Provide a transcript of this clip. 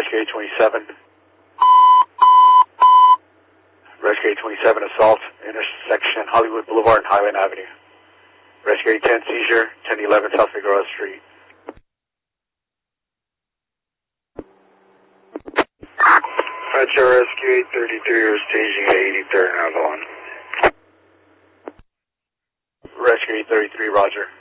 Rescue 827. Rescue 827, assault, intersection Hollywood Boulevard and Highland Avenue. Rescue 810, seizure, 1011 South Figueroa Street. Metro Rescue 833, we're staging at 83rd and Avalon. Rescue 833, roger.